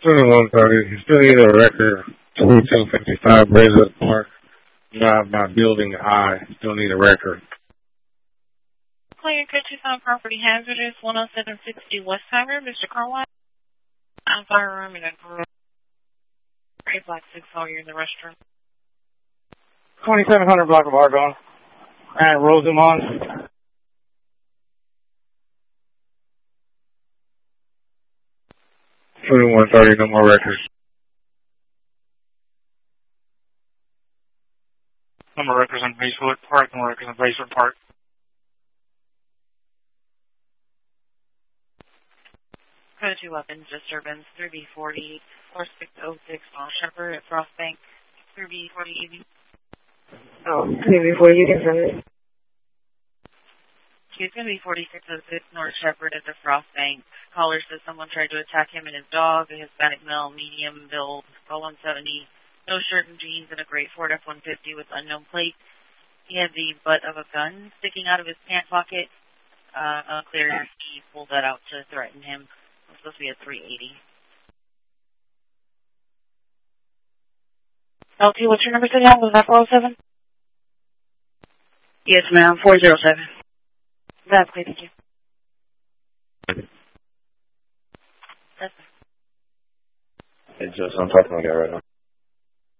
2130. You still need a record. 2255 Brazier Park. Drive by building high. Still need a record. Clear good Tucson property hazardous 10760 Westheimer, Mr. Carwine. I'm firearm in a garage. Black 6 all you're in the restroom. 2700 block of Argonne. And Rosamond. 2130, no more records. No more records on Bracewood Park, no more records on Bracewood Park. Code 2 weapons disturbance 3B40 4606 on Shepherd at Frost Bank 3B40 EV. Oh, 3B40, you can send it. It's going to be 4606 North Shepherd at the Frost Bank. Caller says someone tried to attack him and his dog, a Hispanic male, medium build, call 170, no shirt and jeans, and a great Ford F-150 with unknown plate. He had the butt of a gun sticking out of his pant pocket. Unclear if he pulled that out to threaten him. It's supposed to be a 380. LT, what's your number today? Was that 407? Yes, ma'am, 407. That's clear, thank you. That's Hey, Jess, I'm talking to a guy right now.